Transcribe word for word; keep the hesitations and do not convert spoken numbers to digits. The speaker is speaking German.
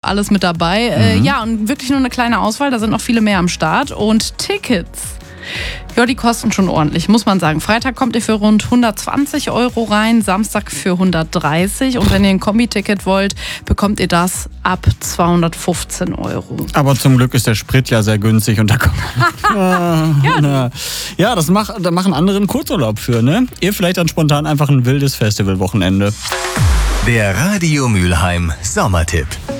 alles mit dabei. Mhm. Äh, ja, und wirklich nur eine kleine Auswahl, da sind noch viele mehr am Start. Und Tickets, ja, die kosten schon ordentlich, muss man sagen. Freitag kommt ihr für rund hundertzwanzig Euro rein, Samstag für hundertdreißig. Und wenn ihr ein Kombi-Ticket wollt, bekommt ihr das ab zweihundertfünfzehn Euro. Aber zum Glück ist der Sprit ja sehr günstig und da kommt ja, na. ja, das mach, da machen andere einen Kurzurlaub für, ne? Ihr vielleicht dann spontan einfach ein wildes Festivalwochenende. Der Radio Mülheim Sommertipp.